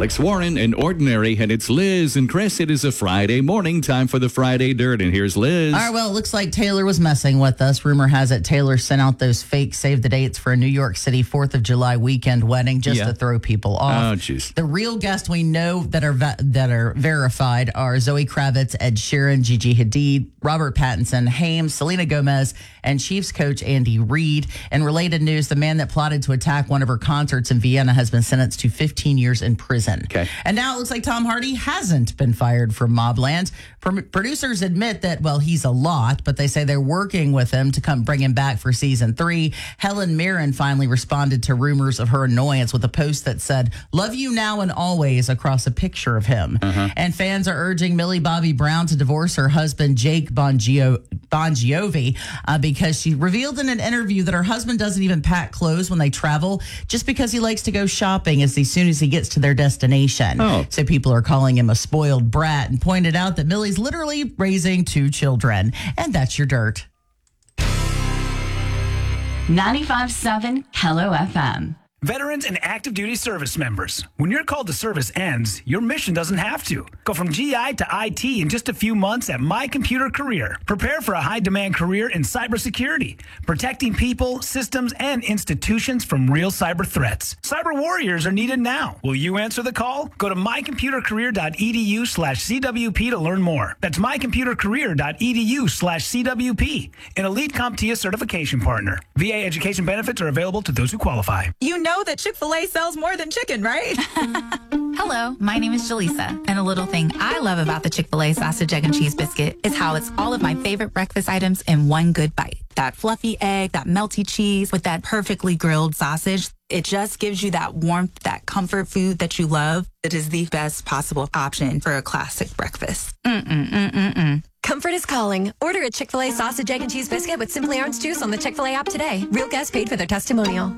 Alex Warren and Ordinary, and it's Liz and Chris. It is a Friday morning, time for the Friday Dirt, and here's Liz. All right, well, it looks like Taylor was messing with us. Rumor has it Taylor sent out those fake save the dates for a New York City 4th of July weekend wedding just to throw people off. Oh, jeez. The real guests we know that are verified are Zoe Kravitz, Ed Sheeran, Gigi Hadid, Robert Pattinson, Haim, Selena Gomez, and Chiefs coach Andy Reid. In related news, the man that plotted to attack one of her concerts in Vienna has been sentenced to 15 years in prison. Okay. And now it looks like Tom Hardy hasn't been fired from Mobland. Producers admit that, well, he's a lot, but they say they're working with him to come bring him back for season 3. Helen Mirren finally responded to rumors of her annoyance with a post that said, "Love you now and always," across a picture of him. And fans are urging Millie Bobby Brown to divorce her husband, Jake Bon Jovi, because she revealed in an interview that her husband doesn't even pack clothes when they travel just because he likes to go shopping as soon as he gets to their destination. Oh. So people are calling him a spoiled brat and pointed out that Millie's literally raising 2 children. And that's your dirt. 95.7 Hello FM. Veterans and active duty service members, when your call to service ends, your mission doesn't have to. Go from GI to IT in just a few months at My Computer Career. Prepare for a high-demand career in cybersecurity, protecting people, systems, and institutions from real cyber threats. Cyber warriors are needed now. Will you answer the call? Go to mycomputercareer.edu/CWP to learn more. That's mycomputercareer.edu/CWP, an elite CompTIA certification partner. VA education benefits are available to those who qualify. You know that Chick-fil-A sells more than chicken, right? Hello, my name is Jaleesa, and a little thing I love about the Chick-fil-A sausage, egg, and cheese biscuit is how it's all of my favorite breakfast items in one good bite. That fluffy egg, that melty cheese with that perfectly grilled sausage. It just gives you that warmth, that comfort food that you love. It is the best possible option for a classic breakfast. Comfort is calling. Order a Chick-fil-A sausage, egg, and cheese biscuit with Simply Orange Juice on the Chick-fil-A app today. Real guests paid for their testimonial.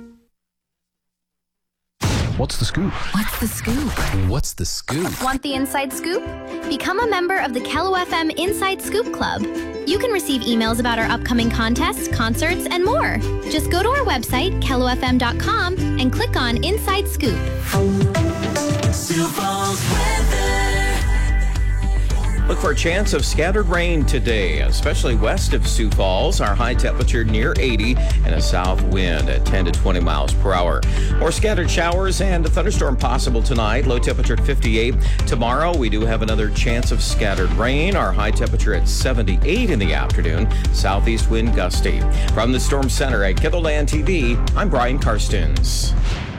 What's the scoop? What's the scoop? What's the scoop? Want the inside scoop? Become a member of the Kello FM Inside Scoop Club. You can receive emails about our upcoming contests, concerts, and more. Just go to our website, kellofm.com, and click on Inside Scoop. Sioux Falls weather. Look for a chance of scattered rain today, especially west of Sioux Falls. Our high temperature near 80 and a south wind at 10 to 20 miles per hour. More scattered showers and a thunderstorm possible tonight. Low temperature at 58. Tomorrow, we do have another chance of scattered rain. Our high temperature at 78 in the afternoon. Southeast wind gusty. From the Storm Center at KITHLAND TV, I'm Brian Karstens.